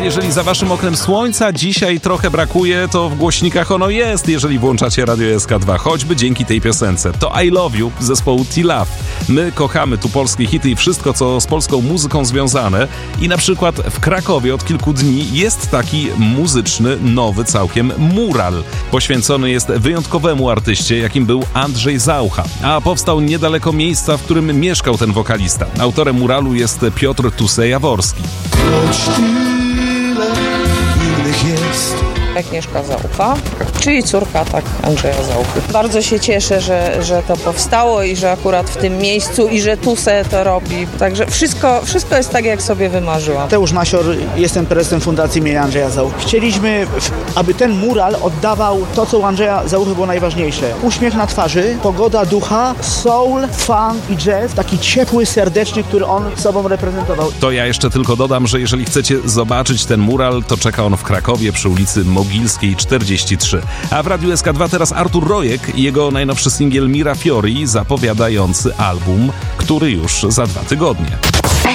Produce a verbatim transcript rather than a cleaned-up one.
jeżeli za waszym oknem słońca dzisiaj trochę brakuje, to w głośnikach ono jest, jeżeli włączacie Radio S K dwa, choćby dzięki tej piosence. To I Love You zespołu T-Love. My kochamy tu polskie hity i wszystko, co z polską muzyką związane. I na przykład w Krakowie od kilku dni jest taki muzyczny, nowy całkiem mural. Poświęcony jest wyjątkowemu artyście, jakim był Andrzej Zaucha. A powstał niedaleko miejsca, w którym mieszkał ten wokalista. Autorem muralu jest Piotr Tusej-Jaworski. Agnieszka Zaucha, czyli córka tak Andrzeja Zauchy. Bardzo się cieszę, że, że to powstało i że akurat w tym miejscu i że Tuse to robi. Także wszystko, wszystko jest tak, jak sobie wymarzyłam. Mateusz Masior, jestem prezesem Fundacji imienia Andrzeja Zauchy. Chcieliśmy, aby ten mural oddawał to, co u Andrzeja Zauchy było najważniejsze. Uśmiech na twarzy, pogoda ducha, soul, funk i jazz. Taki ciepły, serdeczny, który on sobą reprezentował. To ja jeszcze tylko dodam, że jeżeli chcecie zobaczyć ten mural, to czeka on w Krakowie przy ulicy Mogilskiej czterdzieści trzy. A w Radiu S K dwa teraz Artur Rojek i jego najnowszy singiel Mira Fiori zapowiadający album, który już za dwa tygodnie.